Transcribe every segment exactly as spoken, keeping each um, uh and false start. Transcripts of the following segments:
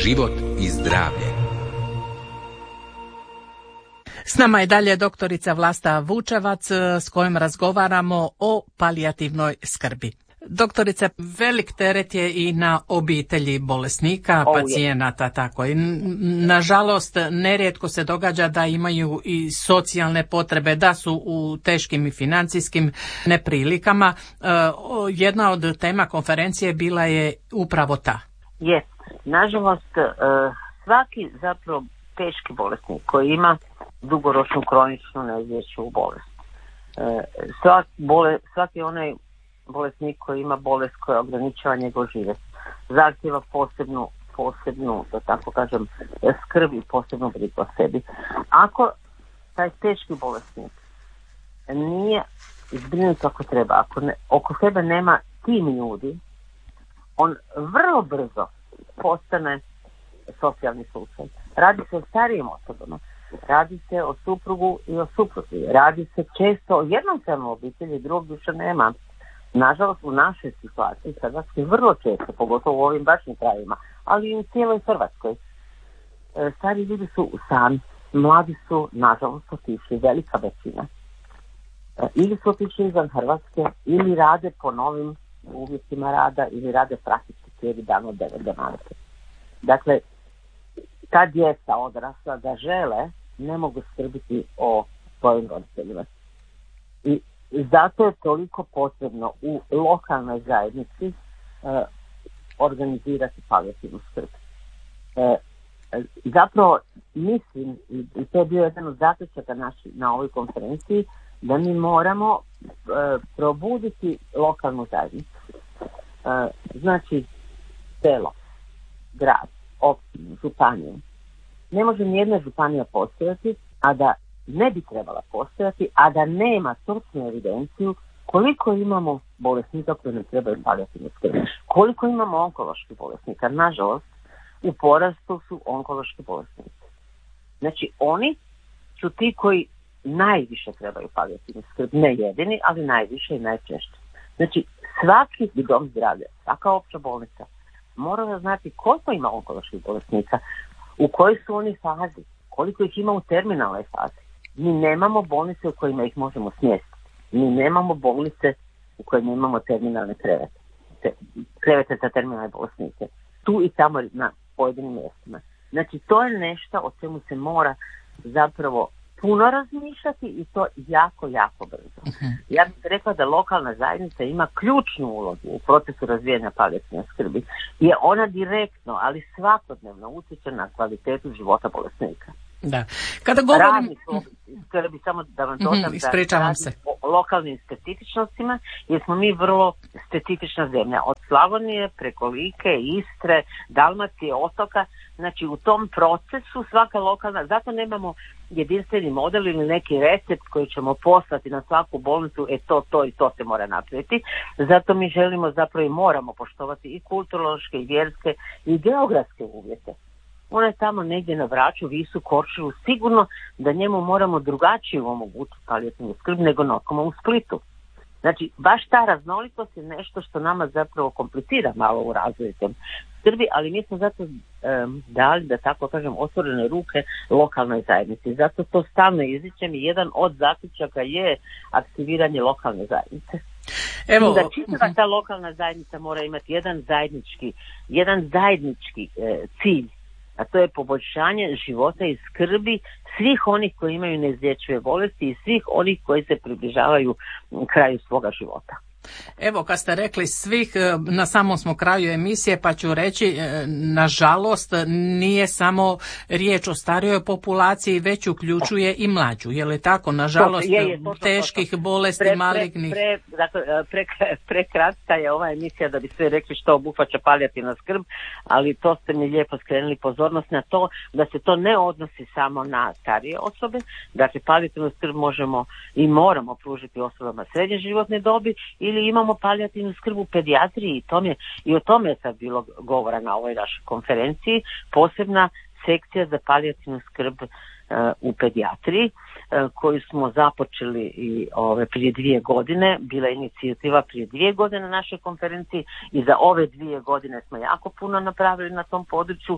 život i zdravlje. S nama je dalje doktorica Vlasta Vučevac s kojom razgovaramo o palijativnoj skrbi. Doktorice, velik teret je i na obitelji bolesnika, oh, pacijenata, tako i nažalost nerijetko se događa da imaju i socijalne potrebe, da su u teškim i financijskim neprilikama. E, jedna od tema konferencije bila je upravo ta. Jest, nažalost svaki zapravo teški bolesnik koji ima dugoročnu kroničnu neizlječivu bolest, svak bole, svaki onaj bolesnik koji ima bolest koja ograničava njegov život zahtjeva posebnu, posebnu, da tako kažem, skrb i posebnu brigu o sebi. Ako taj teški bolesnik nije zbrinut kako treba, ako ne, oko sebe nema tim ljudi, on vrlo brzo postane socijalni slučaj. Radi se o starijim osobama, radi se o suprugu i o supruzi, radi se često o jednom članu obitelji, drugog više nema. Nažalost, u našoj situaciji Hrvatskoj vrlo često, pogotovo u ovim bačnim krajevima, ali i u cijeloj Hrvatskoj, stari ljudi su sami, mladi su, nažalost, otišli, velika većina. Ili su otišli izvan Hrvatske, ili rade po novim uvjetima rada, ili rade praktički cijeli dan od devet do naveče. Dakle, ta djeca odrasla da žele, ne mogu skrbiti o svojim roditeljima. I zato je toliko potrebno u lokalnoj zajednici eh, organizirati palijativnu skrb. Eh, zapravo mislim, i to je bio jedan od zaključaka naši na ovoj konferenciji, da mi moramo eh, probuditi lokalnu zajednicu. Eh, znači, selo, grad, općinu, županiju. Ne može nijedna županija postojati, a da ne bi trebala postojati, a da nema točnu evidenciju koliko imamo bolesnika koji ne trebaju palijativnu skrb. Koliko imamo onkoloških bolesnika. Nažalost, u porastu su onkološki bolesnici. Znači, oni su ti koji najviše trebaju palijativnu skrb. Ne jedini, ali najviše i najčešće. Znači, svaki dom zdravlja, svaka opća bolnica mora da znati koliko ima onkoloških bolesnika, u kojoj su oni fazi, koliko ih ima u terminalnoj fazi. Mi nemamo bolnice u kojima ih možemo smjestiti. Mi nemamo bolnice u kojima imamo terminalne krevete. Te, krevete za terminalne bolesnike. Tu i tamo na pojedinim mjestima. Znači, to je nešto o čemu se mora zapravo puno razmišljati i to jako, jako brzo. Uh-huh. Ja bih rekla da lokalna zajednica ima ključnu ulogu u procesu razvijanja palijativne skrbi. Je ona direktno, ali svakodnevno utječe na kvalitetu života bolesnika. Da. Kada govorim... Skrbi, samo da vam dodam mm-hmm, ispričavam se. O lokalnim specifičnostima, jer smo mi vrlo specifična zemlja. Od Slavonije preko Like, Istre, Dalmacije, otoka. Znači u tom procesu svaka lokalna, zato nemamo jedinstveni model ili neki recept koji ćemo poslati na svaku bolnicu, e to, to i to se mora napraviti. Zato mi želimo zapravo i moramo poštovati i kulturološke, i vjerske, i geografske uvjete. Ona je tamo negdje na Vraču, Visu, Korčulu, sigurno da njemu moramo drugačije omogućiti palijativnu skrb nego nekome u Splitu. Znači, baš ta raznolikost je nešto što nama zapravo komplicira malo u razvoju te skrbi, ali mi smo zato um, dali, da tako kažem, otvorene ruke lokalnoj zajednici. Zato to stalno ističem i jedan od zaključaka je aktiviranje lokalne zajednice. Evo, da čitava ta lokalna zajednica mora imati jedan zajednički, jedan zajednički e, cilj, a to je poboljšanje života i skrbi svih onih koji imaju neizlječive bolesti i svih onih koji se približavaju kraju svoga života. Evo, kad ste rekli svih, na samom smo kraju emisije, pa ću reći, nažalost, nije samo riječ o starijoj populaciji, već uključuje i mlađu. Je li tako? Nažalost, je, je, to, teških to, to. bolesti, pre, malignih. Pre, pre, dakle, pre, prekratka je ova emisija da bi sve rekli što obuhvaća palijativna skrb, ali to ste mi lijepo skrenuli pozornost na to da se to ne odnosi samo na starije osobe. Dakle, palijativnu skrb možemo i moramo pružiti osobama srednje životne dobi ili imamo palijativnu skrb u pedijatriji i, tome, i o tome je sad bilo govora na ovoj našoj konferenciji, posebna sekcija za palijativnu skrb u pedijatriji koju smo započeli i ove prije dvije godine, bila je inicijativa prije dvije godine na našoj konferenciji i za ove dvije godine smo jako puno napravili na tom području.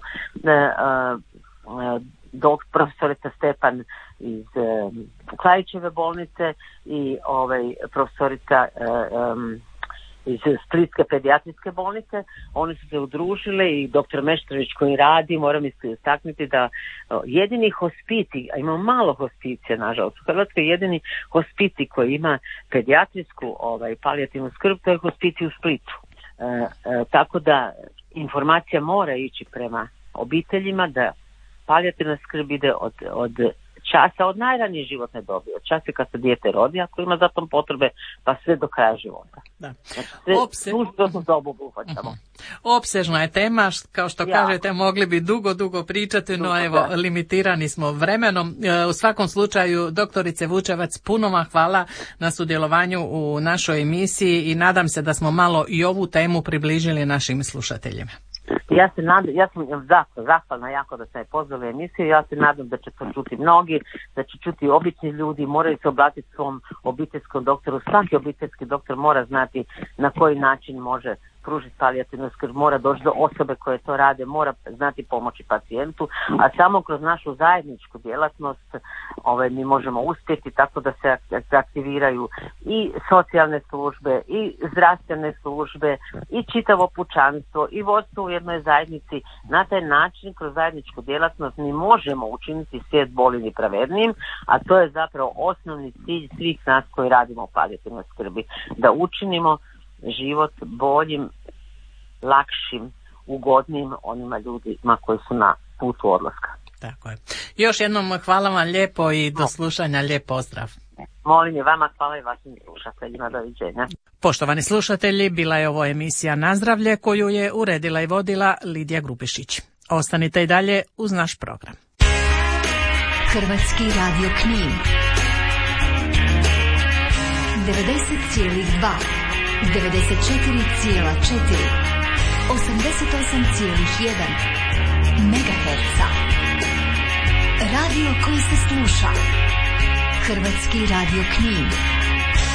Dok profesorica Stepan iz Klajićeve bolnice i ovaj profesorica um, iz Splitske pedijatrijske bolnice, oni su se udružile i doktor Meštrović koji radi, moram istaknuti da jedini hospicij, a imamo malo hospicija nažalost u Hrvatskoj, jedini hospicij koji ima pedijatrijsku ovaj, palijativnu skrb, to je hospicij u Splitu. E, e, tako da informacija mora ići prema obiteljima da palijativna skrb ide od, od časa, od najranije životne dobi, od časa kad se dijete rodi, ako ima za tom potrebe, pa sve do kraja života. Da. Znači, sve Opse... tu dobu obuhvaćamo. Uh-huh. Opsežna je tema, kao što ja. kažete, mogli bi dugo, dugo pričati, dugo, no evo, da. limitirani smo vremenom. U svakom slučaju, doktorice Vučevac, puno vam hvala na sudjelovanju u našoj emisiji i nadam se da smo malo i ovu temu približili našim slušateljima. Ja se nadam, ja sam zahvalna jako da ste pozvali emisiju, ja se nadam da će to čuti mnogi, da će čuti obični ljudi, moraju se obratiti svom obiteljskom doktoru, svaki obiteljski doktor mora znati na koji način može pružiti palijativnu skrb, mora doći do osobe koje to rade, mora znati pomoći pacijentu, a samo kroz našu zajedničku djelatnost ovaj, mi možemo uspjeti tako da se aktiviraju i socijalne službe, i zdravstvene službe, i čitavo pučanstvo, i vodstvo u jednoj zajednici. Na taj način, kroz zajedničku djelatnost, mi možemo učiniti svijet boljim i pravednijim, a to je zapravo osnovni cilj svih nas koji radimo u palijativnoj skrbi, da učinimo život boljim, lakšim, ugodnim onima ljudima koji su na putu odlaska. Tako je. Još jednom hvala vam lijepo i do slušanja, lijep pozdrav. Molim je vama, hvala i vašim slušateljima, doviđenja. Poštovani slušatelji, bila je ovo emisija Nazdravlje koju je uredila i vodila Lidija Grubišić. Ostanite i dalje uz naš program. Hrvatski radio Knin devedeset zarez dva, devedeset četiri zarez četiri, osamdeset osam zarez jedan megaherca. Radio koji se sluša. Hrvatski radio Knin.